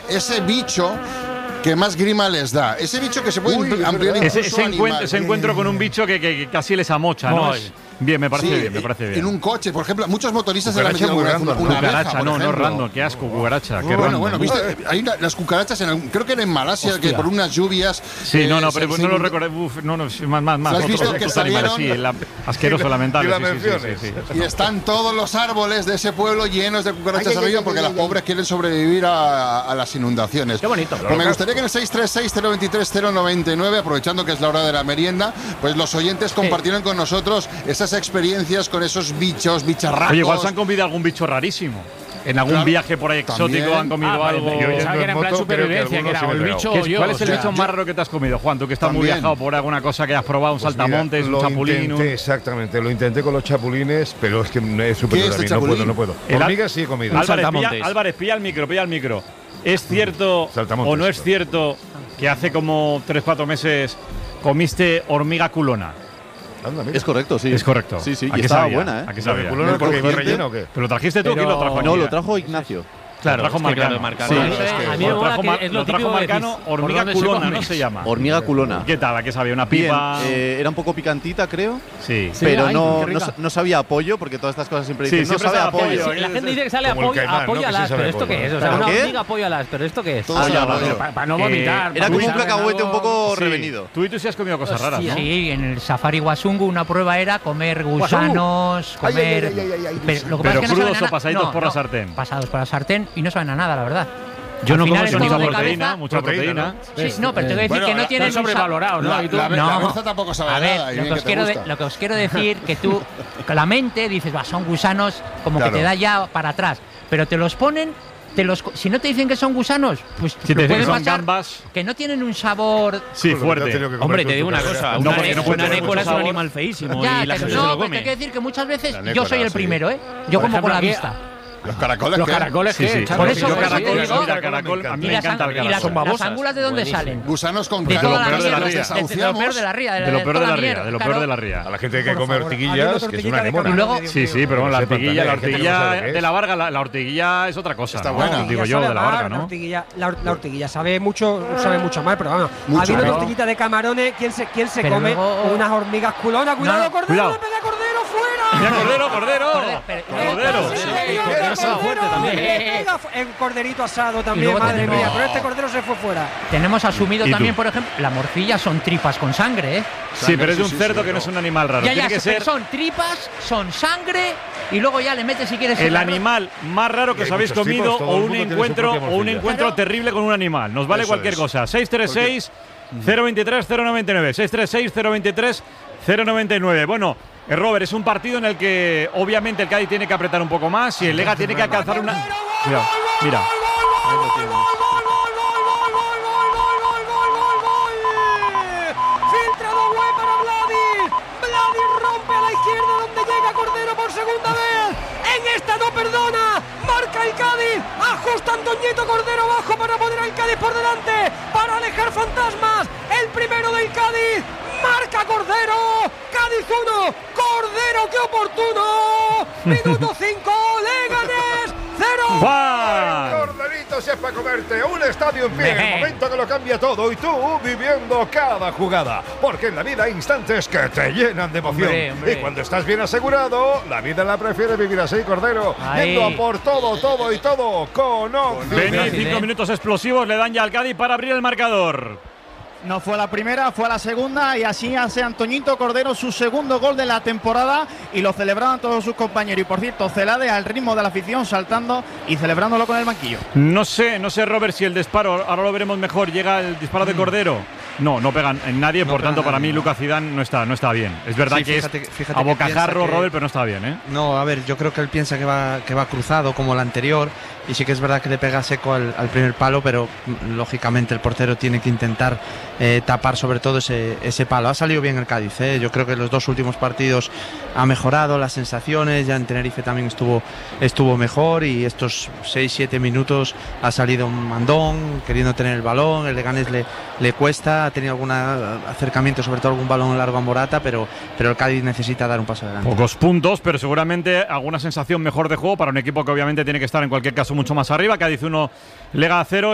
ese bicho que más grima les da. Ese bicho que se puede ampliar incluso ese encuentro con un bicho que casi les amocha, ¿no? Bien, me parece bien, me parece bien. En un coche, por ejemplo, muchos motoristas se la meten una cucaracha, abeja, no random, qué asco, cucaracha. Bueno, viste, hay las cucarachas, creo que era en Malasia, que por unas lluvias… Sí, pero no lo recordé, más. ¿Has visto que salieron? Sí, asqueroso, lamentable. Sí. Y están todos los árboles de ese pueblo llenos de cucarachas arriba porque las pobres quieren sobrevivir a las inundaciones. Qué bonito. Pues me gustaría que en el 636-023-099, aprovechando que es la hora de la merienda, pues los oyentes compartieran con nosotros esas experiencias con esos bicharracos. Oye, igual se han comido algún bicho rarísimo. En algún viaje por ahí exótico han comido algo. Yo pensaba que era en plan supervivencia, que era el bicho o yo. ¿Cuál es el bicho más raro que te has comido, Juan? Tú que estás muy viajado por alguna cosa que has probado, un saltamontes, un chapulín. Exactamente, lo intenté con los chapulines, pero es que es superior a mí, no puedo. Hormigas sí he comido. Álvarez, pilla el micro. ¿Es cierto o no es cierto que hace como 3-4 meses comiste hormiga culona? Anda, es correcto, sí. Es correcto. Sí, y estaba buena, ¿eh? ¿A qué sabía? ¿Porque iba relleno o qué? ¿Pero lo trajiste tú o quién lo trajo? No, lo trajo Ignacio. Claro, lo trajo Marcano. Sí, a mí me mola que es lo trajo Marcano, hormiga culona, ¿no se llama? Hormiga culona. ¿Qué tal? ¿A qué sabía? ¿Una pipa? Era un poco picantita, creo. Sí. Pero no sabía a pollo, porque todas estas cosas siempre dicen, no sabe a pollo. La gente dice que sale apoyo a las, pero ¿esto qué es? O sea, una hormiga apoyo a las, pero ¿esto qué es? Para no vomitar. Era como un cacahuete un poco revenido. Tú sí has comido cosas raras, ¿no? Sí, en el Safari Wasungu una prueba era comer gusanos, comer… Pero crudos o pasaditos por la sartén. Pasados por la sartén y no saben a nada, la verdad. Yo no como mucha proteína. Sí, no, pero te voy a decir que no tienen sobrevalorado, ¿no? La cabeza tampoco sabe a ver, nada. lo que os quiero decir que tú, con la mente dices, son gusanos, como que te da ya para atrás, pero te los ponen. Si no te dicen que son gusanos, pues si te dicen que son gambas, que no tienen un sabor… Sí, fuerte. Hombre, te digo una cosa, una anécora es un animal feísimo y la gente se lo come. Te quiero decir que muchas veces yo soy el primero, ¿eh? Yo como con la vista. Los caracoles, sí. Por eso caracol, a mí me encanta el caracol. ¿Y las ángulas de dónde salen? Gusanos con de lo peor de la ría. De lo peor de la ría. De lo peor de la ría. A la gente hay que comer ortiguillas, que es una anémona. Sí, pero bueno, la ortiguilla de la Varga, la ortiguilla es otra cosa. Está buena. Digo yo, de la Varga, ¿no? La ortiguilla sabe mucho mal, pero vamos. Había una tortillita de camarones, ¿quién se come unas hormigas culonas? ¡Cuidado, Cordero! ¡Le pega Cordero fuera! ¡Cordero! El corderito asado también, madre mía. Pero este cordero se fue fuera. Tenemos asumido también, por ejemplo, la morcilla son tripas con sangre, ¿eh? Sí, pero es de un cerdo que no es un animal raro. Tiene que ser. Son tripas, son sangre y luego ya le metes si quieres. El animal más raro que os habéis comido o un encuentro terrible con un animal. Nos vale cualquier cosa. 636 023 099. 636 023 099. Bueno. Robert, es un partido en el que obviamente el Cádiz tiene que apretar un poco más y el Lega tiene que alcanzar una… Mira. Filtrado Güey para Vladi. Vladi rompe a la izquierda donde llega Cordero por segunda vez. En esta no perdona. Marca el Cádiz. Ajusta Antoñito Cordero abajo para poner al Cádiz por delante. Para alejar fantasmas. El primero del Cádiz. Marca Cordero, Cádiz 1, Cordero, qué oportuno. Minuto 5, Leganés 0. Corderito si es para comerte, un estadio en pie, el momento que lo cambia todo y tú viviendo cada jugada, porque en la vida hay instantes que te llenan de emoción. Y cuando estás bien asegurado, la vida la prefiere vivir así, Cordero, yendo a por todo y todo con Occidente. 25 minutos explosivos le dan ya al Cádiz para abrir el marcador. No fue la primera, fue la segunda y así hace Antoñito Cordero su segundo gol de la temporada y lo celebraban todos sus compañeros. Y por cierto, Celade al ritmo de la afición saltando y celebrándolo con el banquillo. No sé Robert, si el disparo, ahora lo veremos mejor, llega el disparo de Cordero. No pegan en nadie, por tanto para mí Lucas Zidane no está bien. Es verdad que es a bocajarro, Robert, pero no está bien, ¿eh? No, a ver, yo creo que él piensa que va cruzado como el anterior y sí que es verdad que le pega seco al primer palo, pero lógicamente el portero tiene que intentar tapar sobre todo ese palo. Ha salido bien el Cádiz, yo creo que los dos últimos partidos ha mejorado las sensaciones, ya en Tenerife también estuvo mejor y estos 6-7 minutos ha salido un mandón queriendo tener el balón, el Leganés le cuesta, ha tenido algún acercamiento, sobre todo algún balón largo a Morata, pero el Cádiz necesita dar un paso adelante. Pocos puntos, pero seguramente alguna sensación mejor de juego para un equipo que obviamente tiene que estar en cualquier caso mucho más arriba. Cádiz 1, Lega 0.